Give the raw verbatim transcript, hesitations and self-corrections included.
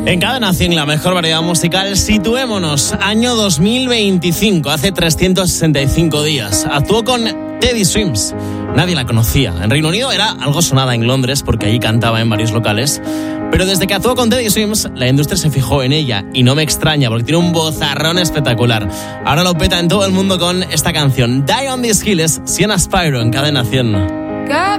En Cadena cien, la mejor variedad musical, situémonos. Año dos mil veinticinco, hace trescientos sesenta y cinco días. Actuó con Teddy Swims. Nadie la conocía. En Reino Unido era algo sonada en Londres, porque allí cantaba en varios locales. Pero desde que actuó con Teddy Swims, la industria se fijó en ella. Y no me extraña, porque tiene un vozarrón espectacular. Ahora lo peta en todo el mundo con esta canción. Die on These Hills, Sienna Spyro, en Cadena cien.